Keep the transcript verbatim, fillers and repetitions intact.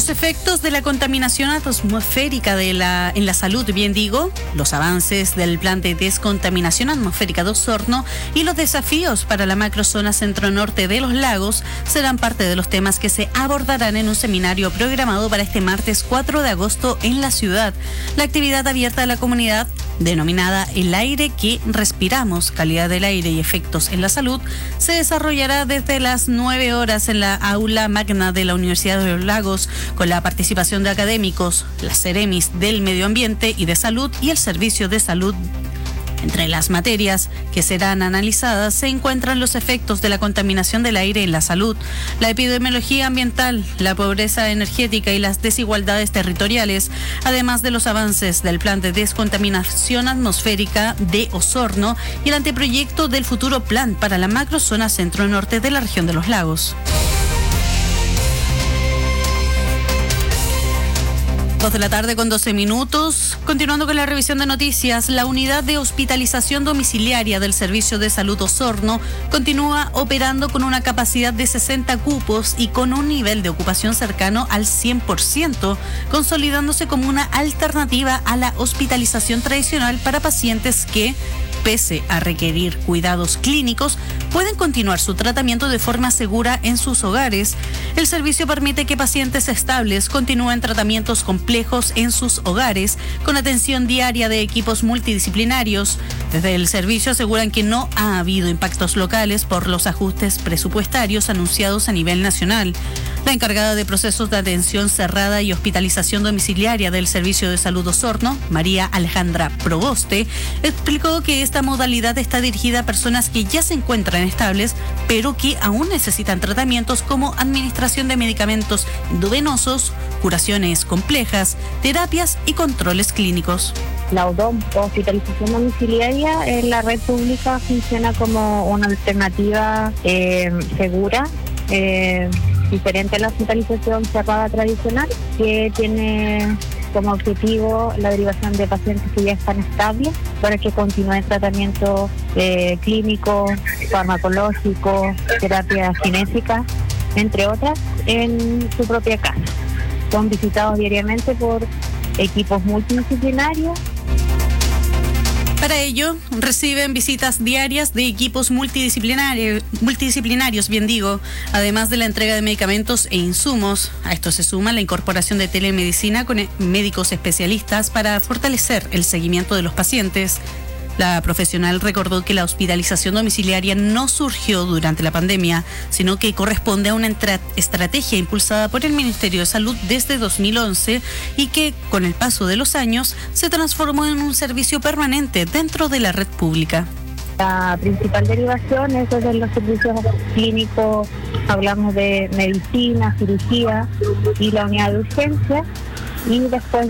Los efectos de la contaminación atmosférica de la, en la salud, bien digo, los avances del plan de descontaminación atmosférica de Osorno y los desafíos para la macrozona centro-norte de los lagos serán parte de los temas que se abordarán en un seminario programado para este martes cuatro de agosto en la ciudad. La actividad abierta a la comunidad, denominada El aire que respiramos, calidad del aire y efectos en la salud, se desarrollará desde las nueve horas en la aula magna de la Universidad de los Lagos, con la participación de académicos, las Ceremis del Medio Ambiente y de Salud y el Servicio de Salud. Entre las materias que serán analizadas se encuentran los efectos de la contaminación del aire en la salud, la epidemiología ambiental, la pobreza energética y las desigualdades territoriales, además de los avances del plan de descontaminación atmosférica de Osorno y el anteproyecto del futuro plan para la macrozona centro-norte de la región de los lagos. Dos de la tarde con doce minutos. Continuando con la revisión de noticias, la unidad de hospitalización domiciliaria del Servicio de Salud Osorno continúa operando con una capacidad de sesenta cupos y con un nivel de ocupación cercano al cien por ciento, consolidándose como una alternativa a la hospitalización tradicional para pacientes que, pese a requerir cuidados clínicos, pueden continuar su tratamiento de forma segura en sus hogares. El servicio permite que pacientes estables continúen tratamientos complejos en sus hogares con atención diaria de equipos multidisciplinarios. Desde el servicio aseguran que no ha habido impactos locales por los ajustes presupuestarios anunciados a nivel nacional. La encargada de procesos de atención cerrada y hospitalización domiciliaria del Servicio de Salud Osorno, María Alejandra Proboste, explicó que esta modalidad está dirigida a personas que ya se encuentran estables, pero que aún necesitan tratamientos como administración de medicamentos endovenosos, curaciones complejas, terapias y controles clínicos. La O D O M, hospitalización domiciliaria, en la red pública funciona como una alternativa eh, segura, eh, diferente a la hospitalización cerrada tradicional, que tiene como objetivo la derivación de pacientes que ya están estables para que continúen tratamiento eh, clínico, farmacológico, terapia cinética, entre otras, en su propia casa. Son visitados diariamente por equipos multidisciplinarios. Para ello, reciben visitas diarias de equipos multidisciplinarios, multidisciplinarios, bien digo, además de la entrega de medicamentos e insumos. A esto se suma la incorporación de telemedicina con médicos especialistas para fortalecer el seguimiento de los pacientes. La profesional recordó que la hospitalización domiciliaria no surgió durante la pandemia, sino que corresponde a una entra- estrategia impulsada por el Ministerio de Salud desde dos mil once y que, con el paso de los años, se transformó en un servicio permanente dentro de la red pública. La principal derivación es desde los servicios clínicos, hablamos de medicina, cirugía y la unidad de urgencia, y después